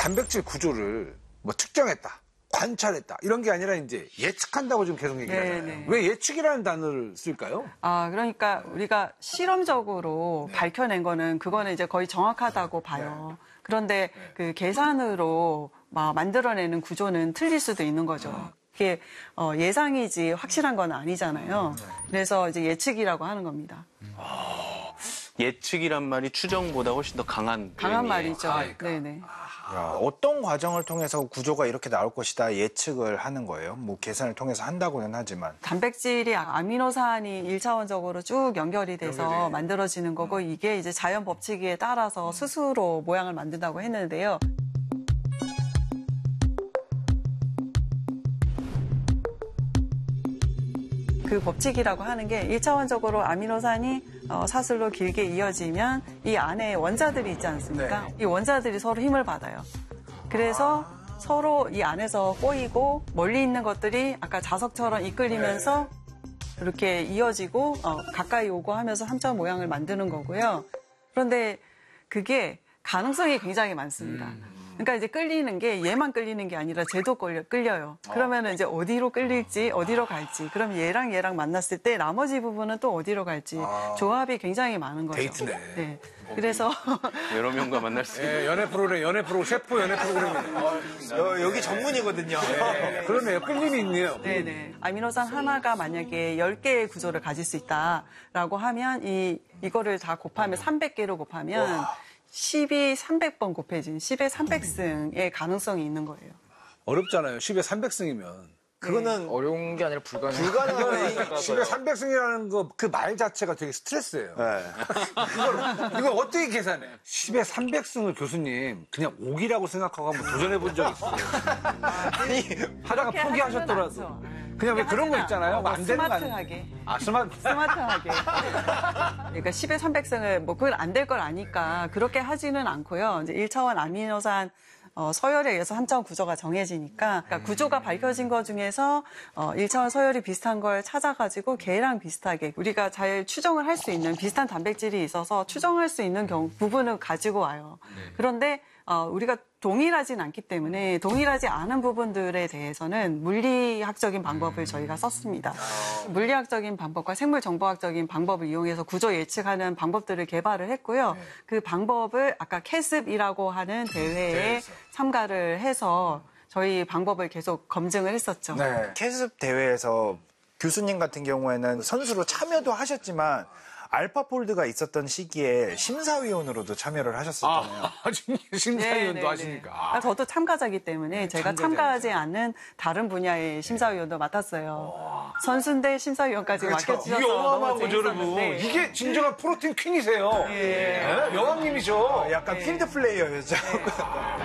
단백질 구조를 뭐 측정했다, 관찰했다 이런 게 아니라 이제 예측한다고 지금 계속 얘기를 하잖아요. 왜 예측이라는 단어를 쓸까요? 그러니까 우리가 실험적으로 밝혀낸 그거는 이제 거의 정확하다고 봐요. 그런데 그 계산으로 만들어내는 구조는 틀릴 수도 있는 거죠. 그게 예상이지 확실한 건 아니잖아요. 그래서 이제 예측이라고 하는 겁니다. 예측이란 말이 추정보다 훨씬 더 강한 말이죠. 네네. 어떤 과정을 통해서 구조가 이렇게 나올 것이다 예측을 하는 거예요? 뭐 계산을 통해서 한다고는 하지만. 단백질이 아미노산이 1차원적으로 쭉 연결이 돼서 만들어지는 거고 이게 이제 자연 법칙에 따라서 스스로 모양을 만든다고 했는데요. 그 법칙이라고 하는 게 1차원적으로 아미노산이 사슬로 길게 이어지면 이 안에 원자들이 있지 않습니까? 이 원자들이 서로 힘을 받아요. 그래서 서로 이 안에서 꼬이고 멀리 있는 것들이 아까 자석처럼 이끌리면서 이렇게 이어지고 가까이 오고 하면서 3차원 모양을 만드는 거고요. 그런데 그게 가능성이 굉장히 많습니다. 그러니까 이제 끌리는 게 얘만 끌리는 게 아니라 쟤도 끌려요. 그러면 이제 어디로 끌릴지, 어디로 갈지. 그럼 얘랑 만났을 때 나머지 부분은 또 어디로 갈지. 조합이 굉장히 많은 거죠. 데이트네. 네. 그래서 여러 명과 만날 수 있는. 연애 프로그램, 셰프 연애 프로그램이네. 여기 전문이거든요. 그러네요. 끌림이 있네요. 네네. 아미노산 하나가 만약에 10개의 구조를 가질 수 있다라고 하면 이거를 다 곱하면 300개로 곱하면 10이 300번 곱해진 10의 300승의 가능성이 있는 거예요. 어렵잖아요. 10에 300승이면. 그거는 어려운 게 아니라 불가능한. 10에 300승이라는 그 말 자체가 되게 스트레스예요. 이걸 어떻게 계산해? 10에 300승을 교수님 그냥 오기라고 생각하고 한번 도전해 본 적 있어요. 하다가 포기하셨더라도. 그냥 왜 그런 거 있잖아요. 안 되는 거 스마트하게. 스마트하게. 그러니까 10의 300승을 그건 안 될 걸 아니까 그렇게 하지는 않고요. 이제 1차원 아미노산 서열에 의해서 3차원 구조가 정해지니까 그러니까 구조가 밝혀진 것 중에서 1차원 서열이 비슷한 걸 찾아가지고 걔랑 비슷하게 우리가 잘 추정을 할 수 있는 비슷한 단백질이 있어서 추정할 수 있는 부분을 가지고 와요. 그런데 우리가 동일하진 않기 때문에 동일하지 않은 부분들에 대해서는 물리학적인 방법을 저희가 썼습니다. 물리학적인 방법과 생물정보학적인 방법을 이용해서 구조 예측하는 방법들을 개발을 했고요. 그 방법을 아까 캐습이라고 하는 대회에 참가를 해서 저희 방법을 계속 검증을 했었죠. 캐습 대회에서 교수님 같은 경우에는 선수로 참여도 하셨지만 알파폴드가 있었던 시기에 심사위원으로도 참여를 하셨었잖아요. 심사위원도 하시니까. 저도 참가자이기 때문에 제가 참가하지 않는 다른 분야의 심사위원도 맡았어요. 선수인데 심사위원까지 맡겨주셔서 이게 어마어마한 너무 거죠, 여러분. 재밌었는데. 이게 진정한 프로틴 퀸이세요. 여왕님이죠. 약간 필드 플레이어였죠.